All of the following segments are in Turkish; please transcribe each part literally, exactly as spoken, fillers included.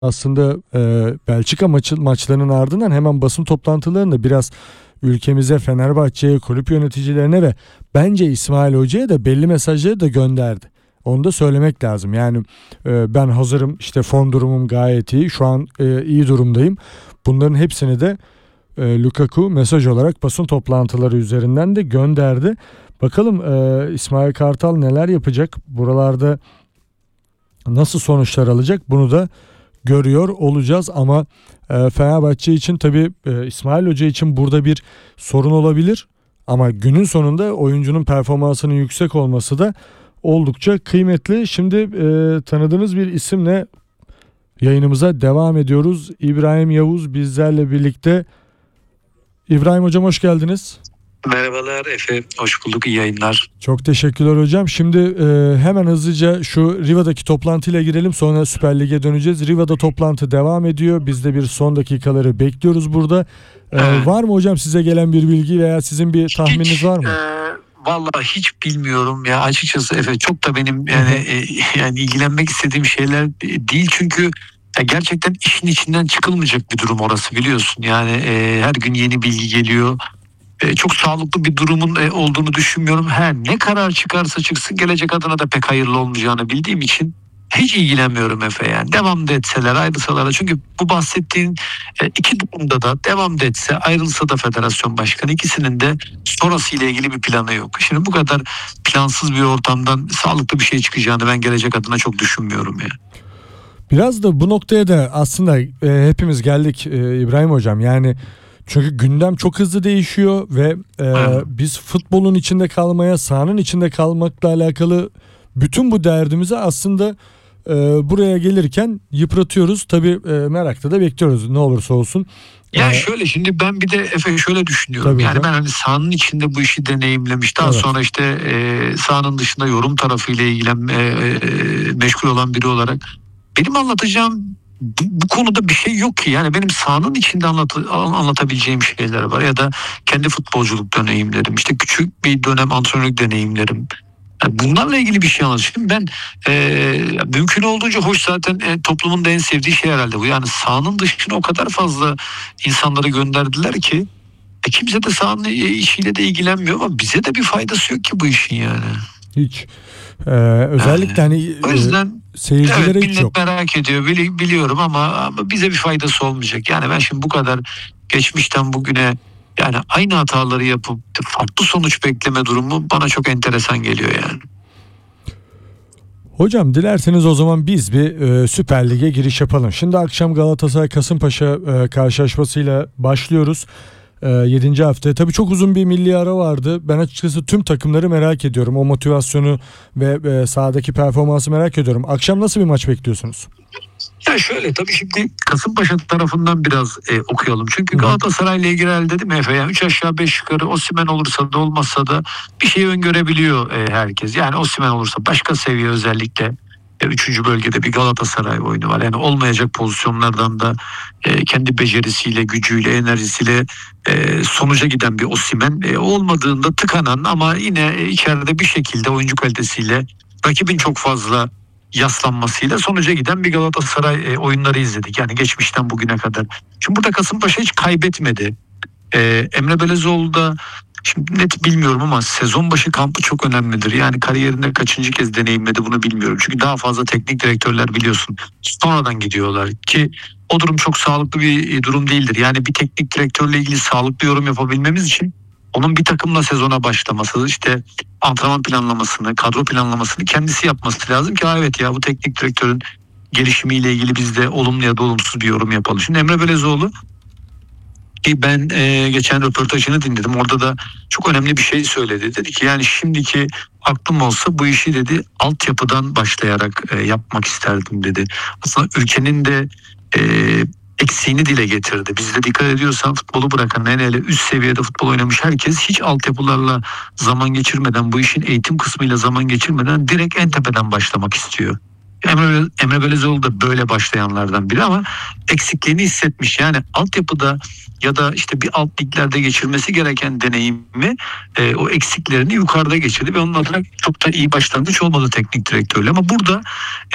Aslında e, Belçika maçı, maçlarının ardından hemen basın toplantılarında biraz ülkemize, Fenerbahçe'ye, kulüp yöneticilerine ve bence İsmail Hoca'ya da belli mesajları da gönderdi. Onu da söylemek lazım. Yani e, ben hazırım, işte form durumum gayet iyi, şu an e, iyi durumdayım. Bunların hepsini de e, Lukaku mesaj olarak basın toplantıları üzerinden de gönderdi. Bakalım e, İsmail Kartal neler yapacak? Buralarda nasıl sonuçlar alacak? Bunu da görüyor olacağız ama e, Fenerbahçe için tabii e, İsmail Hoca için burada bir sorun olabilir ama günün sonunda oyuncunun performansının yüksek olması da oldukça kıymetli. Şimdi e, tanıdığınız bir isimle yayınımıza devam ediyoruz. İbrahim Yavuz bizlerle birlikte. İbrahim Hocam hoş geldiniz. Merhabalar Efe, hoş bulduk, iyi yayınlar. Çok teşekkürler hocam. Şimdi e, hemen hızlıca şu Riva'daki toplantıyla girelim, sonra Süper Lig'e döneceğiz. Riva'da toplantı devam ediyor. Biz de bir son dakikaları bekliyoruz burada. E, Evet. Var mı hocam size gelen bir bilgi veya sizin bir tahmininiz hiç, var mı? E, vallahi hiç bilmiyorum ya açıkçası Efe, çok da benim yani e, yani ilgilenmek istediğim şeyler değil çünkü ya gerçekten işin içinden çıkılmayacak bir durum orası, biliyorsun. Yani e, her gün yeni bilgi geliyor. E, çok sağlıklı bir durumun e, olduğunu düşünmüyorum. Her ne karar çıkarsa çıksın gelecek adına da pek hayırlı olmayacağını bildiğim için hiç ilgilenmiyorum Efe yani. Devam da etseler, ayrılsalar da, çünkü bu bahsettiğin e, iki durumda da devam da etse, ayrılsa da federasyon başkanı, ikisinin de sonrasıyla ilgili bir planı yok. Şimdi bu kadar plansız bir ortamdan sağlıklı bir şey çıkacağını ben gelecek adına çok düşünmüyorum yani. Biraz da bu noktaya da aslında e, hepimiz geldik e, İbrahim Hocam. Yani çünkü gündem çok hızlı değişiyor ve e, biz futbolun içinde kalmaya, sahanın içinde kalmakla alakalı bütün bu derdimizi aslında e, buraya gelirken yıpratıyoruz. Tabii e, merakla da bekliyoruz ne olursa olsun. Ya şöyle, şimdi ben bir de Efe şöyle düşünüyorum. Tabii yani hocam. ben hani sahanın içinde bu işi deneyimlemiş, daha Evet. sonra işte e, sahanın dışında yorum tarafıyla ilgilen e, e, meşgul olan biri olarak benim anlatacağım bu, bu konuda bir şey yok ki. Yani benim sahanın içinde anlat, anlatabileceğim şeyler var ya da kendi futbolculuk deneyimlerim, işte küçük bir dönem antrenörlük deneyimlerim. Yani bunlarla ilgili bir şey anlatayım. Ben e, mümkün olduğunca, hoş zaten e, toplumun da en sevdiği şey herhalde bu. Yani sahanın dışına o kadar fazla insanları gönderdiler ki e, kimse de sahanın işiyle de ilgilenmiyor ama bize de bir faydası yok ki bu işin yani. Hiç. Ee, özellikle hani O yüzden e, seyircilere evet, hiç millet yok. merak ediyor, bili- biliyorum ama, ama bize bir faydası olmayacak. Yani ben şimdi bu kadar geçmişten bugüne yani aynı hataları yapıp farklı sonuç bekleme durumu bana çok enteresan geliyor yani. Hocam dilerseniz o zaman biz bir e, Süper Lig'e giriş yapalım. Şimdi akşam Galatasaray Kasımpaşa e, karşılaşmasıyla başlıyoruz. E, yedinci hafta. Tabii çok uzun bir milli ara vardı. Ben açıkçası tüm takımları merak ediyorum. O motivasyonu ve e, sahadaki performansı merak ediyorum. Akşam nasıl bir maç bekliyorsunuz? Ya şöyle, tabii şimdi Kasımpaşa tarafından biraz e, okuyalım. Çünkü Galatasaray'la ilgili herhalde, değil mi Efe? Yani üç aşağı beş yukarı Osimhen olursa da olmazsa da bir şey öngörebiliyor e, herkes. Yani Osimhen olursa başka seviye, özellikle e, üçüncü bölgede bir Galatasaray oyunu var. Yani olmayacak pozisyonlardan da e, kendi becerisiyle, gücüyle, enerjisiyle e, sonuca giden bir Osimhen. E, olmadığında tıkanan ama yine e, içeride bir şekilde oyuncu kalitesiyle rakibin çok fazla yaslanmasıyla sonuca giden bir Galatasaray e, oyunları izledik. Yani geçmişten bugüne kadar. Şimdi burada Kasımpaşa hiç kaybetmedi. E, Emre Belezoğlu da, şimdi net bilmiyorum ama sezon başı kampı çok önemlidir. Yani kariyerinde kaçıncı kez deneyimledi bunu bilmiyorum. Çünkü daha fazla teknik direktörler, biliyorsun, sonradan gidiyorlar ki o durum çok sağlıklı bir durum değildir. Yani bir teknik direktörle ilgili sağlıklı yorum yapabilmemiz için onun bir takımla sezona başlaması, işte antrenman planlamasını, kadro planlamasını kendisi yapması lazım ki evet ya, bu teknik direktörün gelişimiyle ilgili biz de olumlu ya da olumsuz bir yorum yapalım. Şimdi Emre Belezoğlu, ki ben e, geçen röportajını dinledim. Orada da çok önemli bir şey söyledi. Dedi ki yani şimdiki aklım olsa bu işi, dedi, altyapıdan başlayarak e, yapmak isterdim, dedi. Aslında ülkenin de e, eksiğini dile getirdi. Bizde dikkat ediyorsan futbolu bırakan, hele hele üst seviyede futbol oynamış herkes hiç altyapılarla zaman geçirmeden, bu işin eğitim kısmıyla zaman geçirmeden direkt en tepeden başlamak istiyor. Emre, Emre Belezoğlu da böyle başlayanlardan biri ama eksikliğini hissetmiş. Yani altyapıda ya da işte bir alt liglerde geçirmesi gereken deneyimi, e, o eksiklerini yukarıda geçirdi ve onun adına çok da iyi başlangıç olmadı teknik direktörle. Ama burada e,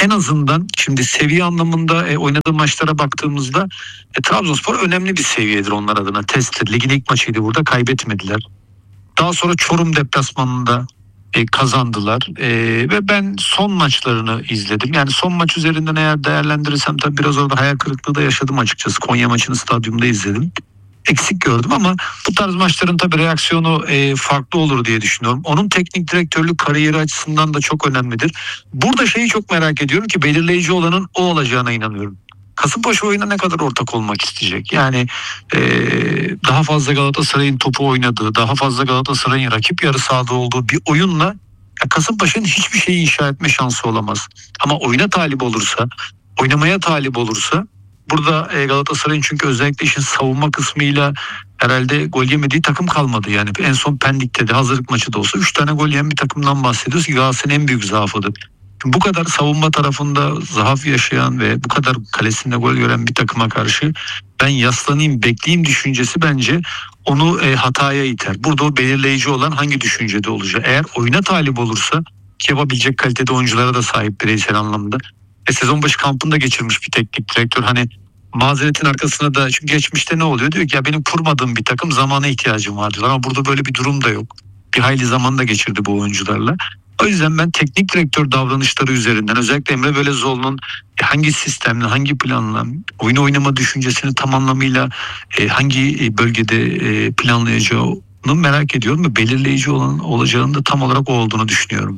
en azından şimdi seviye anlamında e, oynadığı maçlara baktığımızda e, Trabzonspor önemli bir seviyedir onlar adına. Testtir. Ligin ilk maçıydı, burada kaybetmediler. Daha sonra Çorum deplasmanında e, kazandılar e, ve ben son maçlarını izledim. Yani son maç üzerinden eğer değerlendirirsem tabii biraz orada hayal kırıklığı da yaşadım açıkçası. Konya maçını stadyumda izledim. Eksik gördüm ama bu tarz maçların tabii reaksiyonu e, farklı olur diye düşünüyorum. Onun teknik direktörlük kariyeri açısından da çok önemlidir. Burada şeyi çok merak ediyorum ki belirleyici olanın o olacağına inanıyorum. Kasımpaşa oyuna ne kadar ortak olmak isteyecek? Yani e, daha fazla Galatasaray'ın topu oynadığı, daha fazla Galatasaray'ın rakip yarı sahada olduğu bir oyunla ya Kasımpaşa'nın hiçbir şeyi inşa etme şansı olamaz. Ama oyuna talip olursa, oynamaya talip olursa burada e, Galatasaray'ın çünkü özellikle işin savunma kısmıyla herhalde gol yemediği takım kalmadı. Yani en son Pendik'te de hazırlık maçı da olsa üç tane gol yiyen bir takımdan bahsediyoruz ki Galatasaray'ın en büyük zaafıdır. Bu kadar savunma tarafında zaaf yaşayan ve bu kadar kalesinde gol gören bir takıma karşı ben yaslanayım, bekleyeyim düşüncesi bence onu e, hataya iter. Burada o belirleyici olan hangi düşüncede olacak? Eğer oyuna talip olursa ki yapabilecek kalitede oyunculara da sahip bireysel anlamda. E, sezon başı kampında geçirmiş bir teknik direktör. Hani mazeretin arkasına da çünkü geçmişte ne oluyor? Diyor ki ya benim kurmadığım bir takım zamana ihtiyacım var diyorlar ama burada böyle bir durum da yok. Bir hayli zaman da geçirdi bu oyuncularla. O yüzden ben teknik direktör davranışları üzerinden özellikle Emre Belözoğlu'nun hangi sistemle, hangi planla, oyun oynama düşüncesini tam anlamıyla e, hangi bölgede e, planlayacağını merak ediyorum ve belirleyici olan olacağını da tam olarak o olduğunu düşünüyorum.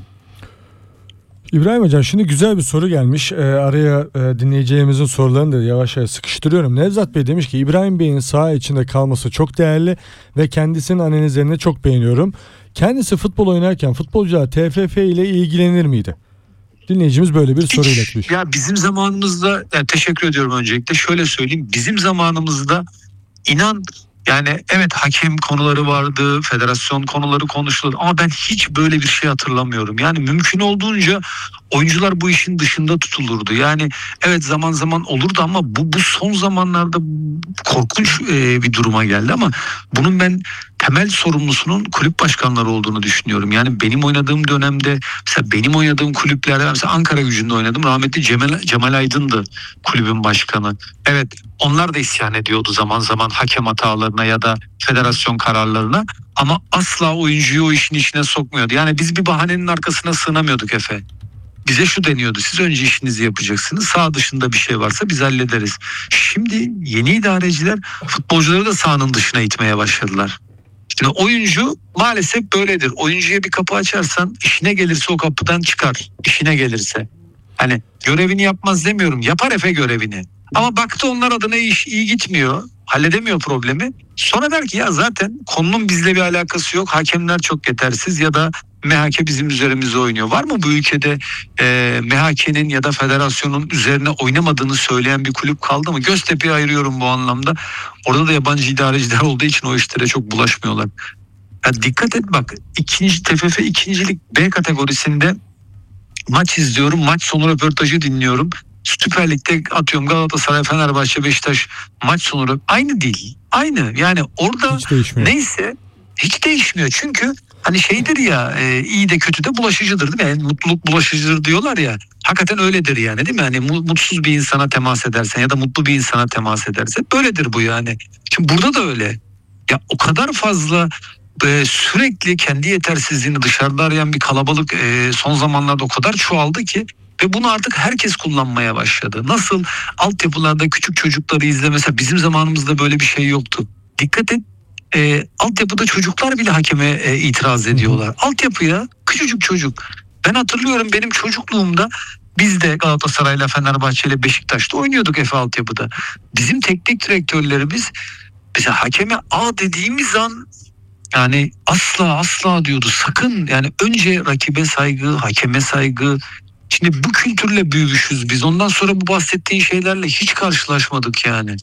İbrahim Hocam şimdi güzel bir soru gelmiş. E, araya e, dinleyeceğimizin sorularını da yavaş yavaş sıkıştırıyorum. Nevzat Bey demiş ki İbrahim Bey'in saha içinde kalması çok değerli ve kendisinin analizlerini çok beğeniyorum. Kendisi futbol oynarken futbolcular T F F ile ilgilenir miydi? Dinleyicimiz böyle bir soru iletmiş. Ya bizim zamanımızda yani teşekkür ediyorum öncelikle. Şöyle söyleyeyim. Bizim zamanımızda inan yani evet hakem konuları vardı, federasyon konuları konuşuldu ama ben hiç böyle bir şey hatırlamıyorum. Yani mümkün olduğunca oyuncular bu işin dışında tutulurdu. Yani evet zaman zaman olurdu ama bu bu son zamanlarda korkunç e, bir duruma geldi ama bunun ben temel sorumlusunun kulüp başkanları olduğunu düşünüyorum. Yani benim oynadığım dönemde mesela benim oynadığım kulüplerde mesela Ankara Gücü'nde oynadım. Rahmetli Cemal, Cemal Aydın'dı kulübün başkanı. Evet onlar da isyan ediyordu zaman zaman hakem hatalarına ya da federasyon kararlarına ama asla oyuncuyu o işin içine sokmuyordu. Yani biz bir bahanenin arkasına sığınamıyorduk Efe. Bize şu deniyordu: siz önce işinizi yapacaksınız. Sağ dışında bir şey varsa biz hallederiz. Şimdi yeni idareciler futbolcuları da sahanın dışına itmeye başladılar. Şimdi oyuncu maalesef böyledir. Oyuncuya bir kapı açarsan işine gelirse o kapıdan çıkar. İşine gelirse. Hani görevini yapmaz demiyorum. Yapar Efe görevini. Ama baktı onlar adına iş iyi gitmiyor. Halledemiyor problemi. Sonra der ki ya zaten konunun bizle bir alakası yok. Hakemler çok yetersiz ya da M H K bizim üzerimizde oynuyor. Var mı bu ülkede e, M H K'nin ya da federasyonun üzerine oynamadığını söyleyen bir kulüp kaldı mı? Göztepe'yi ayırıyorum bu anlamda. Orada da yabancı idareciler olduğu için o işlere çok bulaşmıyorlar. Ya dikkat et bak, ikinci T F F ikincilik B kategorisinde maç izliyorum. Maç sonu röportajı dinliyorum. Süper Lig'de atıyorum Galatasaray, Fenerbahçe, Beşiktaş maç sonu aynı değil. Aynı yani orada Hiç değişmiyor. neyse hiç değişmiyor. Çünkü hani şeydir ya e, iyi de kötü de bulaşıcıdır değil mi? Yani mutluluk bulaşıcıdır diyorlar ya. Hakikaten öyledir yani değil mi? Hani mutsuz bir insana temas edersen ya da mutlu bir insana temas edersen böyledir bu yani. Şimdi burada da öyle. Ya o kadar fazla e, sürekli kendi yetersizliğini dışarıda arayan bir kalabalık e, son zamanlarda o kadar çoğaldı ki ve bunu artık herkes kullanmaya başladı. Nasıl altyapılarda küçük çocukları izle, mesela bizim zamanımızda böyle bir şey yoktu. Dikkat et, e, altyapıda çocuklar bile hakeme e, itiraz ediyorlar. Hı-hı. Altyapıya küçücük çocuk. Ben hatırlıyorum benim çocukluğumda biz de Galatasaray'la, Fenerbahçe'yle, Beşiktaş'ta oynuyorduk F altyapıda. Bizim teknik direktörlerimiz mesela hakeme A dediğimiz an yani asla asla diyordu, sakın yani önce rakibe saygı, hakeme saygı. Şimdi bu kültürle büyümüşüz biz. Ondan sonra bu bahsettiğin şeylerle hiç karşılaşmadık yani.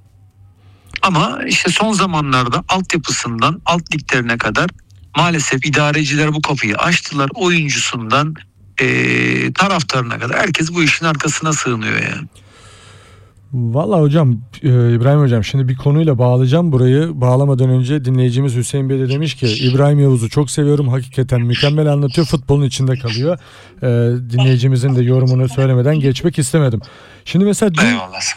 Ama işte son zamanlarda altyapısından alt liglerine kadar maalesef idareciler bu kapıyı açtılar. Oyuncusundan e, taraftarına kadar herkes bu işin arkasına sığınıyor yani. Valla hocam, e, İbrahim hocam, şimdi bir konuyla bağlayacağım burayı. Bağlamadan önce dinleyicimiz Hüseyin Bey de demiş ki İbrahim Yavuz'u çok seviyorum. Hakikaten mükemmel anlatıyor. Futbolun içinde kalıyor. E, dinleyicimizin de yorumunu söylemeden geçmek istemedim. Şimdi mesela dün, Eyvallah.